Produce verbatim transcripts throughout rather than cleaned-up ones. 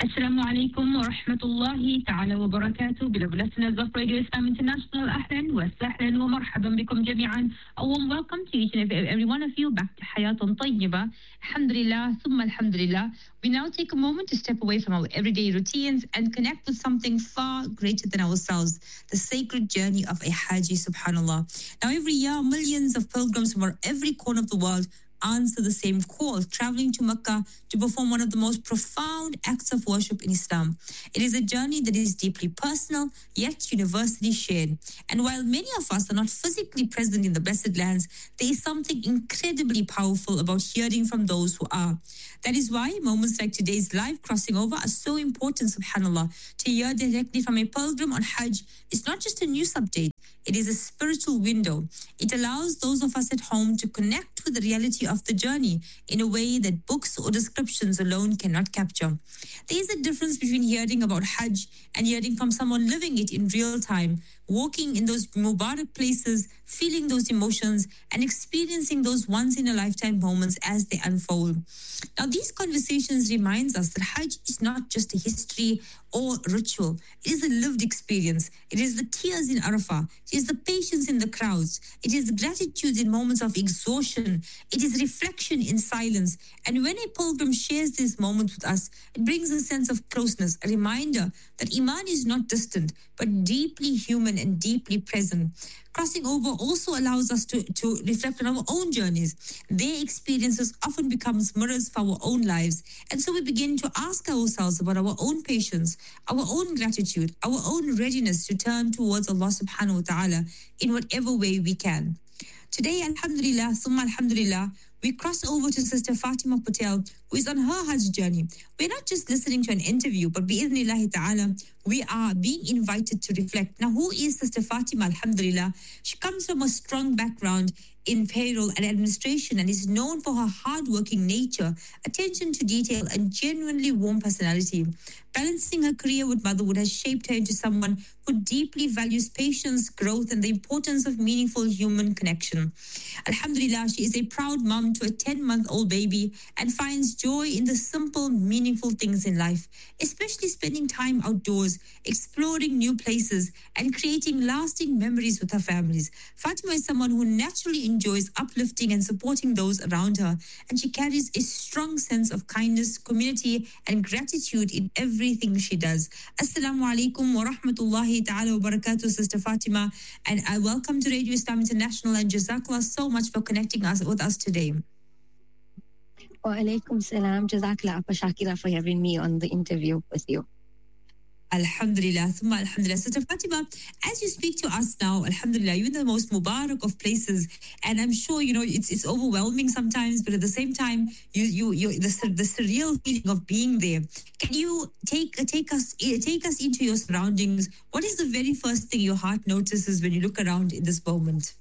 Assalamu alaikum wa rahmatullahi ta'ala wa barakatuh. Beloved listeners of Radio Islam International, ahlan wa sahlan wa marhaban bikum jami'an. A warm welcome to each and every one of you back to Hayatun Tayyibah. Alhamdulillah, thumma alhamdulillah. We now take a moment to step away from our everyday routines and connect with something far greater than ourselves, the sacred journey of a Haji, subhanallah. Now, every year, millions of pilgrims from every corner of the world answer the same call, traveling to Mecca to perform one of the most profound acts of worship in Islam. It is a journey that is deeply personal, yet universally shared. And while many of us are not physically present in the blessed lands, there is something incredibly powerful about hearing from those who are. That is why moments like today's live crossing over are so important, subhanAllah. To hear directly from a pilgrim on Hajj is not just a news update, it is a spiritual window. It allows those of us at home to connect with the reality of the journey in a way that books or descriptions alone cannot capture. There is a difference between hearing about Hajj and hearing from someone living it in real time, walking in those Mubarak places, feeling those emotions, and experiencing those once-in-a-lifetime moments as they unfold. Now, these conversations remind us that Hajj is not just a history or ritual. It is a lived experience. It is the tears in Arafah. It is the patience in the crowds. It is gratitude in moments of exhaustion. It is reflection in silence. And when a pilgrim shares this moment with us, it brings a sense of closeness, a reminder that Iman is not distant, but deeply human and deeply present. Crossing over also allows us to, to reflect on our own journeys. Their experiences often becomes mirrors for our own lives. And so we begin to ask ourselves about our own patience, our own gratitude, our own readiness to turn towards Allah subhanahu wa ta'ala in whatever way we can. Today, alhamdulillah, summa alhamdulillah, we cross over to Sister Fatima Patel, who is on her Hajj journey. We're not just listening to an interview, but bi'idhnillahi ta'ala, we are being invited to reflect. Now, who is Sister Fatima, alhamdulillah? She comes from a strong background in payroll and administration and is known for her hard-working nature, attention to detail, and genuinely warm personality. Balancing her career with motherhood has shaped her into someone who deeply values patience, growth, and the importance of meaningful human connection. Alhamdulillah, she is a proud mom to a ten-month-old baby and finds joy in the simple, meaningful things in life, especially spending time outdoors, exploring new places, and creating lasting memories with her families. Fatima is someone who naturally enjoys uplifting and supporting those around her, and she carries a strong sense of kindness, community, and gratitude in everything she does. Assalamu alaikum wa rahmatullahi ta'ala wa barakatuh, Sister Fatima, and I welcome to Radio Islam International, and Jazakallah so much for connecting us with us today. Wa alaikum salam. Jazakallah, Appa Shakira, for having me on the interview with you. Alhamdulillah, thumma alhamdulillah. Sister Fatima, as you speak to us now, alhamdulillah, you're in the most Mubarak of places, and I'm sure, you know, it's it's overwhelming sometimes, but at the same time, you you you the, the surreal feeling of being there. Can you take take us take us into your surroundings? What is the very first thing your heart notices when you look around in this moment?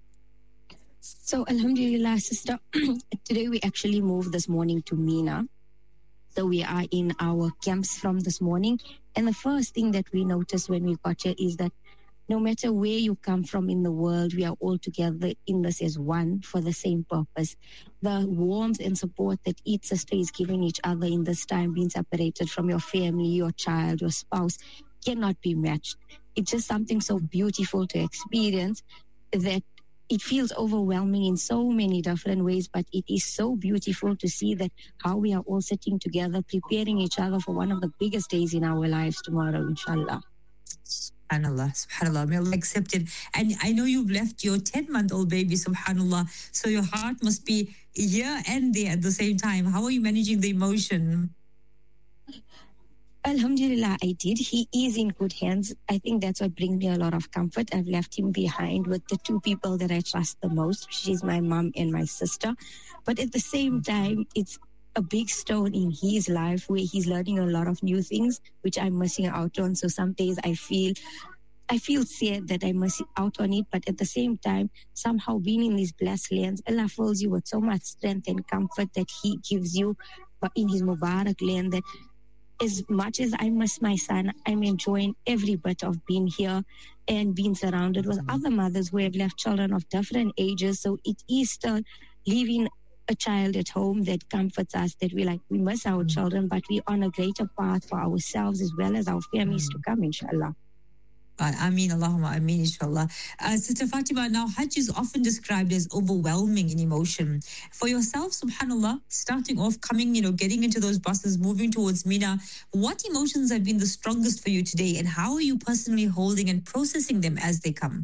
So, alhamdulillah, sister, today we actually moved this morning to Mina. So we are in our camps from this morning. And the first thing that we noticed when we got here is that no matter where you come from in the world, we are all together in this as one for the same purpose. The warmth and support that each sister is giving each other in this time, being separated from your family, your child, your spouse, cannot be matched. It's just something so beautiful to experience that it feels overwhelming in so many different ways, but it is so beautiful to see that how we are all sitting together, preparing each other for one of the biggest days in our lives tomorrow, inshallah. SubhanAllah, SubhanAllah, may Allah accept it. And I know you've left your ten-month-old baby, SubhanAllah, so your heart must be here and there at the same time. How are you managing the emotion? Alhamdulillah, I did. He is in good hands. I think that's what brings me a lot of comfort. I've left him behind with the two people that I trust the most. She's my mom and my sister. But at the same time, it's a big stone in his life where he's learning a lot of new things, which I'm missing out on. So some days I feel I feel sad that I miss out on it. But at the same time, somehow being in these blessed lands, Allah fills you with so much strength and comfort that he gives you but in his Mubarak land, that as much as I miss my son, I'm enjoying every bit of being here and being surrounded with other mothers who have left children of different ages. So it is still leaving a child at home that comforts us, that we like, we miss our children, but we on a greater path for ourselves as well as our families mm. to come, inshallah. Ameen, Allahumma Ameen, inshallah. Uh, Sister Fatima, now Hajj is often described as overwhelming in emotion. For yourself, subhanAllah, starting off, coming, you know, getting into those buses, moving towards Mina, what emotions have been the strongest for you today, and how are you personally holding and processing them as they come?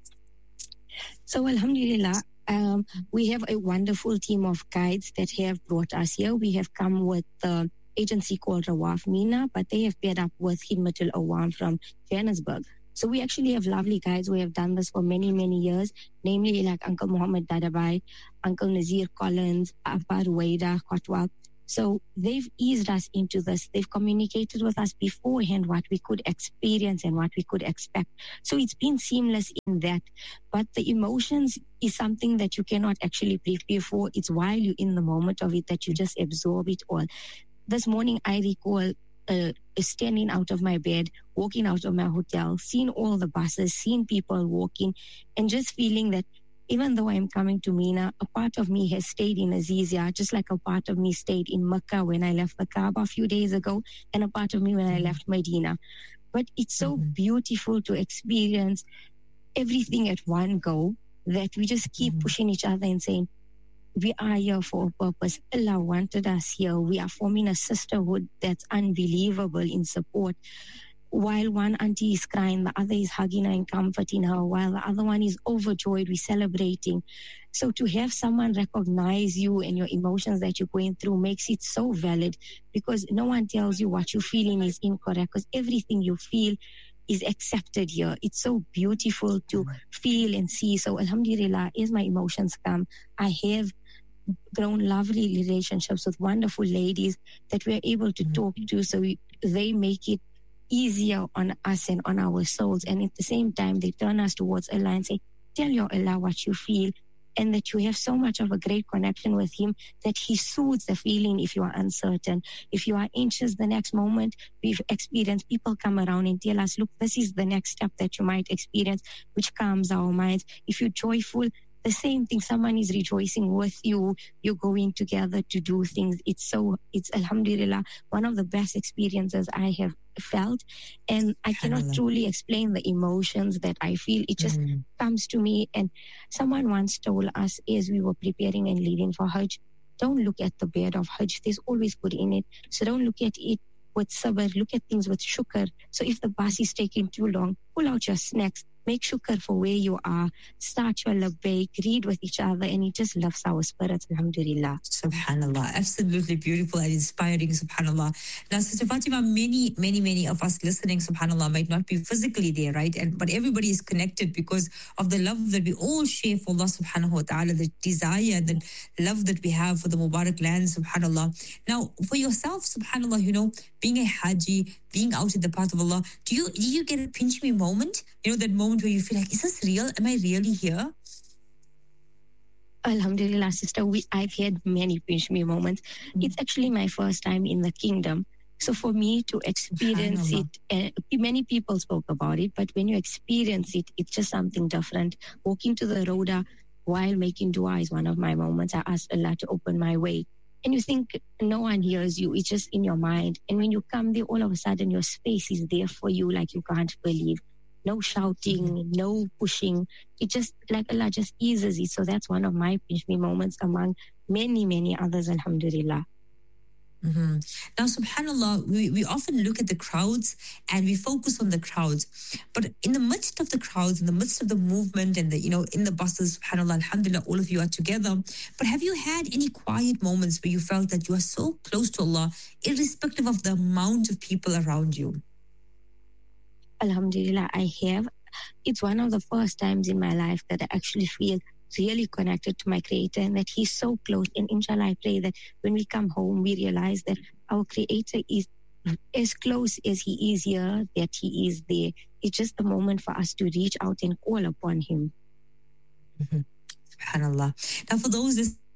So, alhamdulillah, um, we have a wonderful team of guides that have brought us here. We have come with the agency called Rawaf Mina, but they have paired up with Khidmatul Awam from Johannesburg. So we actually have lovely guides who have done this for many, many years, namely like Uncle Muhammad Dadabai, Uncle Nazir Collins, Abba Ruwaida Kotwa. So they've eased us into this. They've communicated with us beforehand what we could experience and what we could expect. So it's been seamless in that. But the emotions is something that you cannot actually prepare for. It's while you're in the moment of it that you just absorb it all. This morning, I recall uh, standing out of my bed, walking out of my hotel, seeing all the buses, seeing people walking, and just feeling that even though I'm coming to Mina, a part of me has stayed in Azizia, just like a part of me stayed in Mecca when I left the Kaaba a few days ago, and a part of me when I left Medina. But it's so mm-hmm. beautiful to experience everything at one go that we just keep mm-hmm. pushing each other and saying, we are here for a purpose. Allah wanted us here. We are forming a sisterhood that's unbelievable in support. While one auntie is crying, the other is hugging her and comforting her, while the other one is overjoyed, we're celebrating. So to have someone recognize you and your emotions that you're going through makes it so valid, because no one tells you what you're feeling is incorrect, because everything you feel is accepted here. It's so beautiful to feel and see. So alhamdulillah, as my emotions come, I have grown lovely relationships with wonderful ladies that we're able to talk to, so we, they make it easier on us and on our souls. And at the same time, they turn us towards Allah and say, tell your Allah what you feel, and that you have so much of a great connection with Him that He soothes the feeling if you are uncertain. If you are anxious the next moment, we've experienced people come around and tell us, look, this is the next step that you might experience, which calms our minds. If you're joyful, the same thing, someone is rejoicing with you, you're going together to do things. It's so, it's alhamdulillah, one of the best experiences I have felt. And I cannot truly explain the emotions that I feel. It just mm. comes to me. And someone once told us as we were preparing and leaving for Hajj, don't look at the bed of Hajj. There's always good in it. So don't look at it with sabr, look at things with shukr. So if the bus is taking too long, pull out your snacks. Make shukr for where you are. Start your labbaik, read with each other, and it just lifts our spirits, alhamdulillah. Subhanallah. Absolutely beautiful and inspiring, subhanallah. Now, Sister Fatima, many, many, many of us listening, subhanallah, might not be physically there, right? And but everybody is connected because of the love that we all share for Allah subhanahu wa ta'ala, the desire and the love that we have for the Mubarak land, subhanallah. Now, for yourself, subhanallah, you know, being a Haji, being out in the path of Allah, do you do you get a pinch me moment? You know, that moment where you feel like, is this real? Am I really here? Alhamdulillah, sister, we, I've had many pinch me moments. Mm-hmm. It's actually my first time in the kingdom. So for me to experience it, uh, many people spoke about it, but when you experience it, it's just something different. Walking to the Roda while making dua is one of my moments. I asked Allah to open my way. And you think no one hears you, it's just in your mind. And when you come there, all of a sudden your space is there for you like you can't believe. No shouting, mm-hmm. no pushing. It just, like Allah just eases it. So that's one of my pinch me moments among many, many others, alhamdulillah. Mm-hmm. Now, subhanallah, we, we often look at the crowds and we focus on the crowds. But in the midst of the crowds, in the midst of the movement and the, you know, in the buses, subhanallah, alhamdulillah, all of you are together. But have you had any quiet moments where you felt that you are so close to Allah, irrespective of the amount of people around you? Alhamdulillah, I have. It's one of the first times in my life that I actually feel really connected to my Creator and that He's so close. And inshallah, I pray that when we come home, we realize that our Creator is as close as He is here, that He is there. It's just a moment for us to reach out and call upon Him. Mm-hmm. SubhanAllah. Now, for those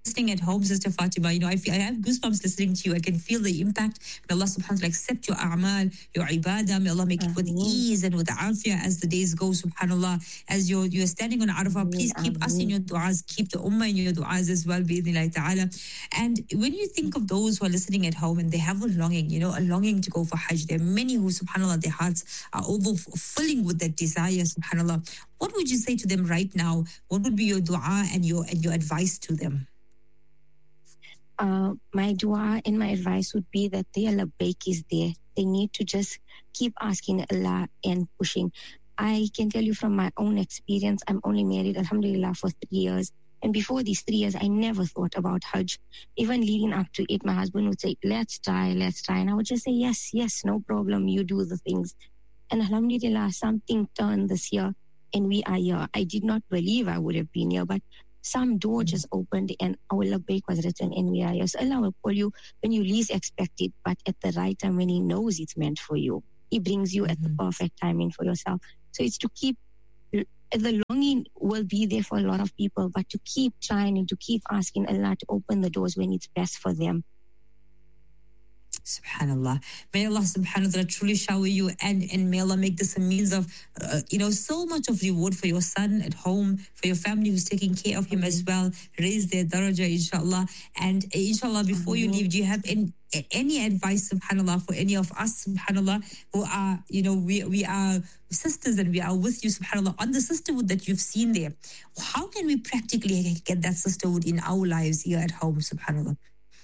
listening at home, Sister Fatima, you know, I feel I have goosebumps listening to you. I can feel the impact. May Allah subhanahu wa ta'ala accept your a'mal, your ibadah. May Allah make it with ease and with afiyah as the days go, subhanallah. As you're, you're standing on Arafah, please keep us in your du'as, keep the ummah in your du'as as well, bi'idhnillahi ta'ala. And when you think of those who are listening at home and they have a longing, you know, a longing to go for Hajj, there are many who, subhanallah, their hearts are overfilling with that desire, subhanallah. What would you say to them right now? What would be your dua and your and your advice to them? Uh, my dua and my advice would be that their labbaik is there. They need to just keep asking Allah and pushing. I can tell you from my own experience, I'm only married, alhamdulillah, for three years. And before these three years, I never thought about Hajj. Even leading up to it, my husband would say, let's try, let's try. And I would just say, yes, yes, no problem. You do the things. And alhamdulillah, something turned this year and we are here. I did not believe I would have been here, but some door just opened and our labbaik was written and we are here. So Allah will call you when you least expect it, but at the right time when He knows it's meant for you. He brings you mm-hmm. at the perfect timing for yourself. So it's to keep, the longing will be there for a lot of people, but to keep trying and to keep asking Allah to open the doors when it's best for them. Subhanallah. May Allah subhanahu wa ta'ala truly shower you and, and may Allah make this a means of, uh, you know, so much of reward for your son at home, for your family who's taking care of him as well. Raise their daraja, inshallah. And uh, inshallah, before you leave, do you have any, any advice, subhanallah, for any of us, subhanallah, who are, you know, we, we are sisters and we are with you, subhanallah, on the sisterhood that you've seen there. How can we practically get that sisterhood in our lives here at home, subhanallah?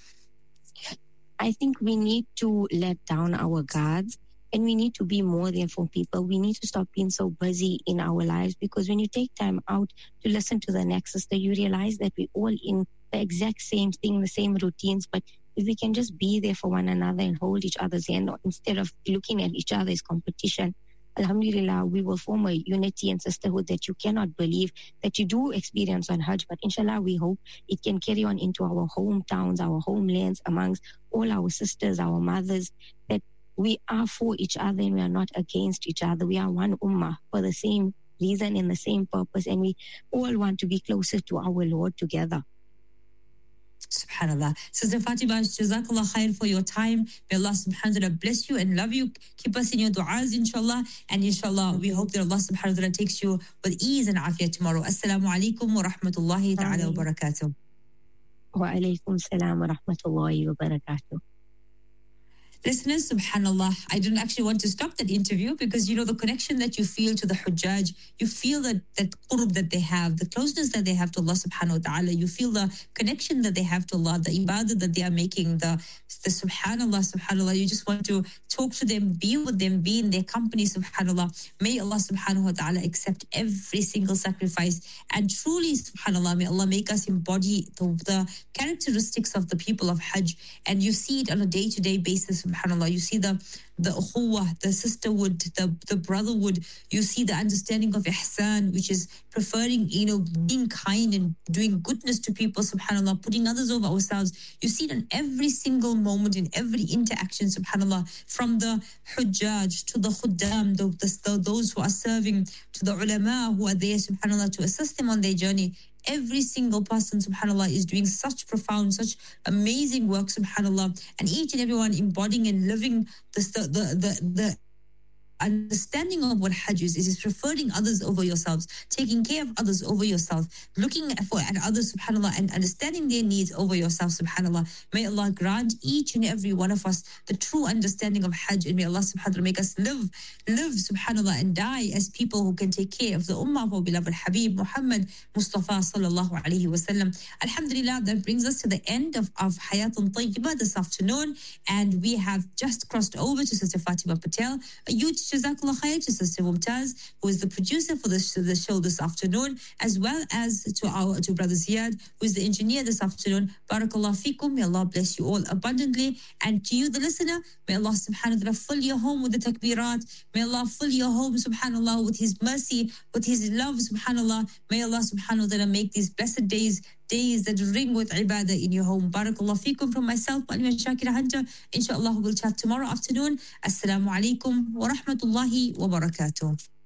I think we need to let down our guards and we need to be more there for people. We need to stop being so busy in our lives, because when you take time out to listen to the next sister, you realize that we're all in the exact same thing, the same routines. But if we can just be there for one another and hold each other's hand instead of looking at each other as competition, alhamdulillah, we will form a unity and sisterhood that you cannot believe that you do experience on Hajj. But inshallah, we hope it can carry on into our hometowns, our homelands, amongst all our sisters, our mothers, that we are for each other and we are not against each other. We are one ummah for the same reason and the same purpose, and we all want to be closer to our Lord together. Subhanallah. Sister Fatima, Jazakallah khair for your time. May Allah subhanahu wa ta'ala bless you and love you. Keep us in your du'as, inshallah. And inshallah, we hope that Allah subhanahu wa ta'ala takes you with ease and afiyah tomorrow. Assalamu alaikum wa rahmatullahi ta'ala wa barakatuh. Wa alaikum salam wa rahmatullahi wa barakatuh. Listeners, subhanallah, I didn't actually want to stop that interview because, you know, the connection that you feel to the Hujjaj, you feel that, that qurb that they have, the closeness that they have to Allah subhanahu wa ta'ala, you feel the connection that they have to Allah, the ibadah that they are making, the, the subhanallah, subhanallah, you just want to talk to them, be with them, be in their company, subhanallah. May Allah subhanahu wa ta'ala accept every single sacrifice and truly, subhanallah, may Allah make us embody the, the characteristics of the people of Hajj, and you see it on a day-to-day basis, subhanallah. You see the the ukhuwah, the sisterhood, the, the brotherhood. You see the understanding of ihsan, which is preferring, you know, being kind and doing goodness to people, subhanallah, putting others over ourselves. You see it in every single moment, in every interaction, subhanallah, from the hujjaj to the khuddam, the, the, those who are serving, to the ulama who are there, subhanallah, to assist them on their journey. Every single person, subhanallah, is doing such profound, such amazing work, subhanallah, and each and everyone embodying and living the the the, the understanding of what Hajj is, is preferring others over yourselves, taking care of others over yourself, looking for at others, subhanAllah, and understanding their needs over yourself, subhanAllah. May Allah grant each and every one of us the true understanding of Hajj, and may Allah subhanAllah make us live, live, subhanAllah, and die as people who can take care of the ummah of our beloved Habib Muhammad Mustafa sallallahu alayhi wa sallam. Alhamdulillah, that brings us to the end of, of Hayatun Tayyibah this afternoon, and we have just crossed over to Sister Fatima Patel, a huge Jazakallah khair to Sister Mumtaz, who is the producer for this, the show this afternoon, as well as to our to Brother Ziyad, who is the engineer this afternoon. Barakallah fikum. May Allah bless you all abundantly. And to you, the listener, may Allah subhanahu wa ta'ala fill your home with the takbirat. May Allah fill your home, subhanallah, with His mercy, with His love, subhanallah. May Allah subhanahu wa ta'ala make these blessed days days that ring with ibadah in your home. Barakallah fikum from myself, Malima Shakira Hunter. Inshallah, we'll chat tomorrow afternoon. Assalamu alaikum wa rahmatullahi wa barakatuh.